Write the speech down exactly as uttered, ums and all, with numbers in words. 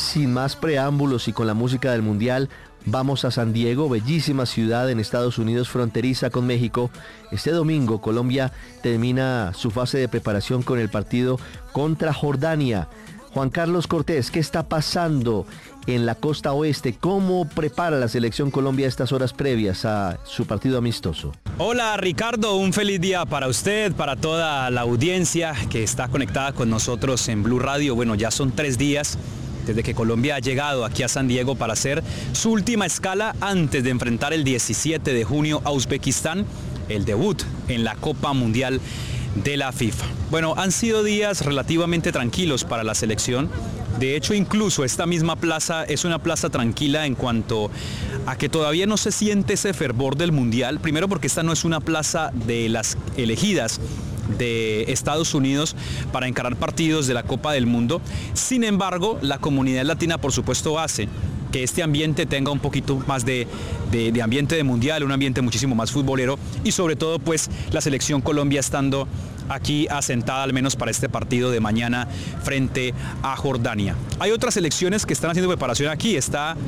sin más preámbulos y con la música del Mundial, vamos a San Diego, bellísima ciudad en Estados Unidos, fronteriza con México. Este domingo Colombia termina su fase de preparación con el partido contra Jordania. Juan Carlos Cortés, ¿qué está pasando en la costa oeste? ¿Cómo prepara la selección Colombia estas horas previas a su partido amistoso? Hola Ricardo, un feliz día para usted, para toda la audiencia que está conectada con nosotros en Blue Radio. Bueno, ya son tres días desde que Colombia ha llegado aquí a San Diego para hacer su última escala antes de enfrentar el diecisiete de junio a Uzbekistán, el debut en la Copa Mundial de la FIFA. Bueno, han sido días relativamente tranquilos para la selección. De hecho, incluso esta misma plaza es una plaza tranquila en cuanto a que todavía no se siente ese fervor del Mundial. Primero porque esta no es una plaza de las elegidas de Estados Unidos para encarar partidos de la Copa del Mundo. Sin embargo, la comunidad latina, por supuesto, hace que este ambiente tenga un poquito más de, de, de ambiente de mundial, un ambiente muchísimo más futbolero y sobre todo pues la selección Colombia estando aquí asentada al menos para este partido de mañana frente a Jordania. Hay otras selecciones que están haciendo preparación aquí, está